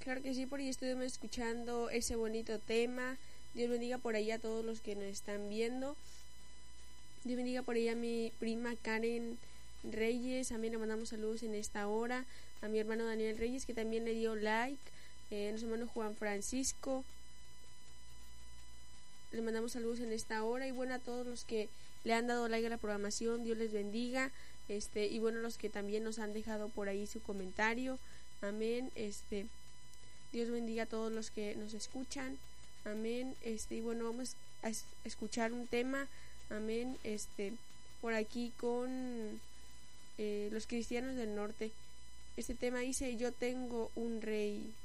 Claro que sí, por ahí estuvimos escuchando ese bonito tema. Dios bendiga por ahí a todos los que nos están viendo. Dios bendiga por ahí a mi prima Karen Reyes. También le mandamos saludos en esta hora. A mi hermano Daniel Reyes, que también le dio like. A nuestro hermano Juan Francisco, le mandamos saludos en esta hora. Y bueno, a todos los que le han dado like a la programación, Dios les bendiga. Y bueno, los que también nos han dejado por ahí su comentario. Amén. Dios bendiga a todos los que nos escuchan. Amén. Y bueno, vamos a escuchar un tema. Amén. Por aquí con los cristianos del norte. Este tema dice: yo tengo un rey.